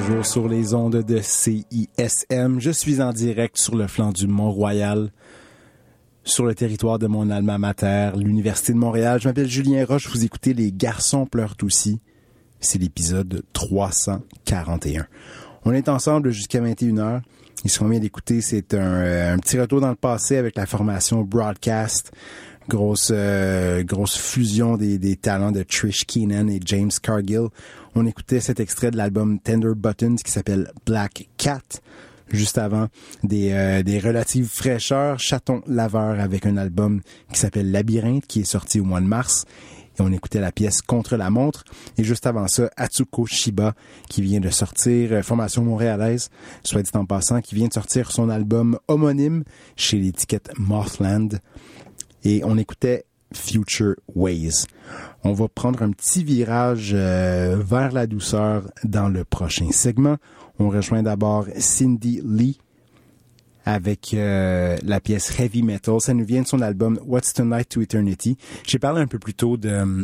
toujours sur les ondes de CISM. Je suis en direct sur le flanc du Mont-Royal, sur le territoire de mon alma mater, l'Université de Montréal. Je m'appelle Julien Roche, vous écoutez Les Garçons pleurent aussi. C'est l'épisode 341. On est ensemble jusqu'à 21h. Et ce qu'on vient d'écouter, c'est un petit retour dans le passé avec la formation Broadcast. Grosse fusion des talents de Trish Keenan et James Cargill. On écoutait cet extrait de l'album Tender Buttons qui s'appelle Black Cat. Juste avant, des relatives fraîcheurs, Chaton Laveur avec un album qui s'appelle Labyrinthe qui est sorti au mois de mars. Et on écoutait la pièce Contre la montre. Et juste avant ça, Atsuko Shiba qui vient de sortir, formation montréalaise, soit dit en passant, qui vient de sortir son album homonyme chez l'étiquette Mothland. Et on écoutait Future Ways. On va prendre un petit virage vers la douceur dans le prochain segment. On rejoint d'abord Cindy Lee avec la pièce Heavy Metal. Ça nous vient de son album What's Tonight to Eternity. J'ai parlé un peu plus tôt de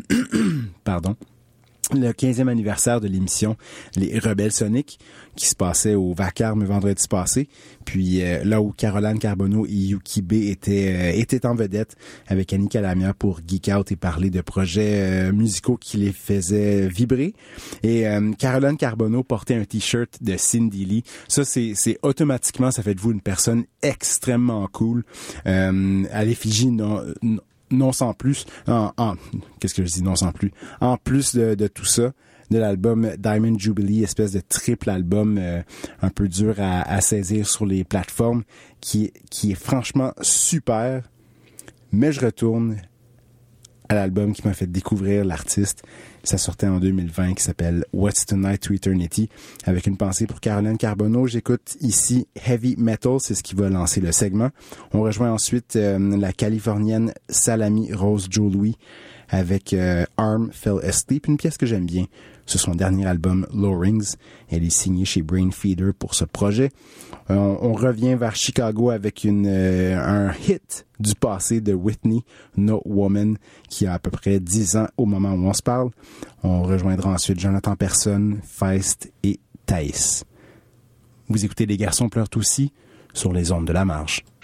le 15e anniversaire de l'émission Les Rebelles Soniques qui se passait au Vacarme vendredi passé. Puis là où Caroline Carbonneau et Yuki B étaient en vedette avec Annie Calamia pour Geek Out et parler de projets musicaux qui les faisaient vibrer. Et Caroline Carbonneau portait un t-shirt de Cindy Lee. Ça, c'est automatiquement, ça fait de vous une personne extrêmement cool. À l'effigie, non sans plus, qu'est-ce que je dis non sans plus? En plus de tout ça, de l'album Diamond Jubilee, espèce de triple album un peu dur à saisir sur les plateformes, qui est franchement super. Mais je retourne à l'album qui m'a fait découvrir l'artiste. Ça sortait en 2020, qui s'appelle What's Tonight to Eternity, avec une pensée pour Caroline Carbonneau. J'écoute ici Heavy Metal, c'est ce qui va lancer le segment. On rejoint ensuite la Californienne Salami Rose Joe Louis avec Arm Fell Asleep, une pièce que j'aime bien. C'est son dernier album, Low Rings. Elle est signée chez Brain Feeder pour ce projet. On revient vers Chicago avec un hit du passé de Whitney, No Woman, qui a à peu près 10 ans au moment où on se parle. On rejoindra ensuite Jonathan Person, Feist et Thaïs. Vous écoutez Les Garçons pleurent aussi sur les ondes de la marge.